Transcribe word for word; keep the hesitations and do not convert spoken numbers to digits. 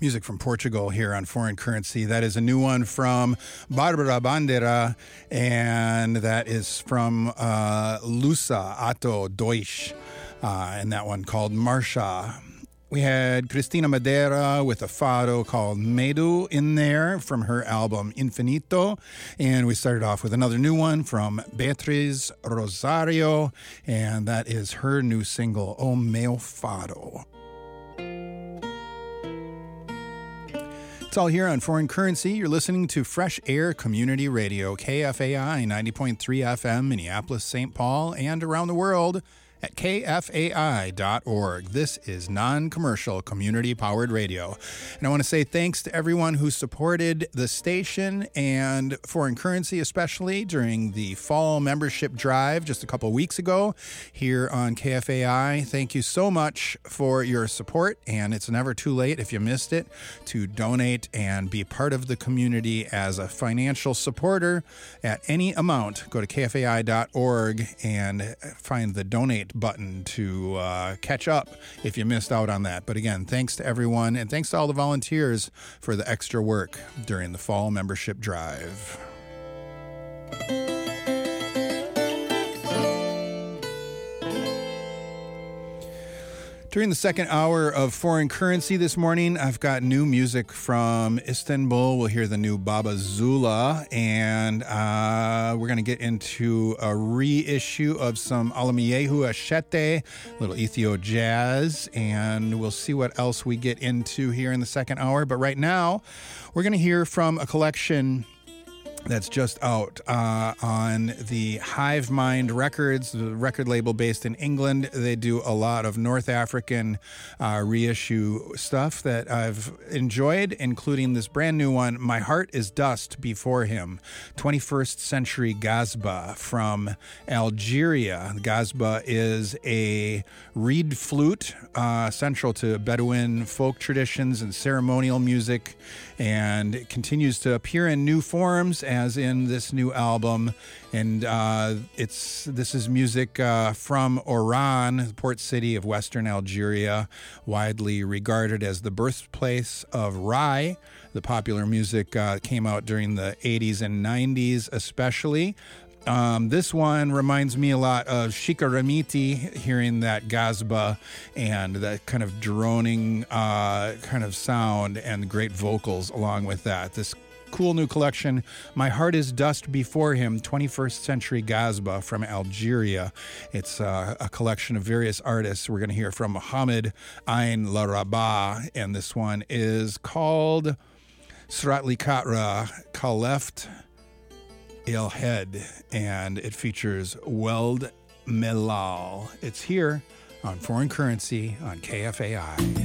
Music from Portugal here on Foreign Currency. That is a new one from Barbara Bandeira, and that is from uh, Lusa Ato Deutsch, uh, and that one called Marcha. We had Cristina Madeira with a fado called Medu in there from her album Infinito. And we started off with another new one from Beatriz Rosario, and that is her new single, O Meu Fado. It's all here on Foreign Currency. You're listening to Fresh Air Community Radio, K F A I ninety point three F M, Minneapolis, Saint Paul, and around the world at K F A I dot org. This is non-commercial community-powered radio. And I want to say thanks to everyone who supported the station and Foreign Currency, especially during the fall membership drive just a couple weeks ago here on K F A I. Thank you so much for your support, and it's never too late if you missed it to donate and be part of the community as a financial supporter at any amount. Go to K F A I dot org and find the donate button to uh, catch up if you missed out on that. But again, thanks to everyone, and thanks to all the volunteers for the extra work during the fall membership drive. During the second hour of Foreign Currency this morning, I've got new music from Istanbul. We'll hear the new Baba Zula, and uh, we're going to get into a reissue of some Alamiyehu Ashete, little Ethio jazz, and we'll see what else we get into here in the second hour. But right now, we're going to hear from a collection that's just out uh, on the Hive Mind Records, the record label based in England. They do a lot of North African uh, reissue stuff that I've enjoyed, including this brand new one, My Heart is Dust Before Him, twenty-first Century Gazba from Algeria. Gazba is a reed flute uh, central to Bedouin folk traditions and ceremonial music, and it continues to appear in new forms as in this new album. And uh, it's this is music uh, from Oran, the port city of western Algeria, widely regarded as the birthplace of Rai. The popular music uh, came out during the eighties and nineties especially. Um, this one reminds me a lot of Shika Ramiti, hearing that Gazba and that kind of droning uh, kind of sound and great vocals along with that. This cool new collection, My Heart is Dust Before Him, twenty-first Century Gazba from Algeria. It's uh, a collection of various artists. We're going to hear from Mohammed Ain Laraba, and this one is called Sratli Katra Kaleft El Head, and it features Weld Melal. It's here on Foreign Currency on K F A I.